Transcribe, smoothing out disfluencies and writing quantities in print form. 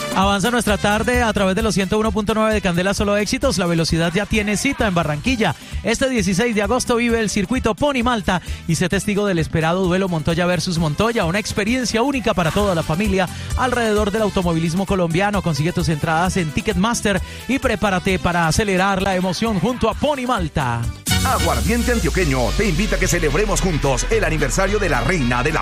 Avanza nuestra tarde a través de los 101.9 de Candela Solo Éxitos. La velocidad ya tiene cita en Barranquilla. Este 16 de agosto vive el circuito Pony Malta y sé testigo del esperado duelo Montoya versus Montoya. Una experiencia única para toda la familia alrededor del automovilismo colombiano. Consigue tus entradas en Ticketmaster y prepárate para acelerar la emoción junto a Pony Malta. Aguardiente Antioqueño te invita a que celebremos juntos el aniversario de la reina de la